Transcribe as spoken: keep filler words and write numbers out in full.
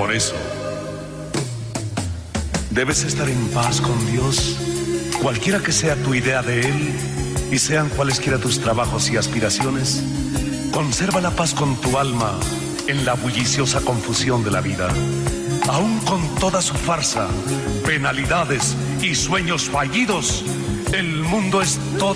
Por eso, debes estar en paz con Dios, cualquiera que sea tu idea de Él y sean cualesquiera tus trabajos y aspiraciones. Conserva la paz con tu alma en la bulliciosa confusión de la vida. Aún con toda su farsa, penalidades y sueños fallidos, el mundo es todo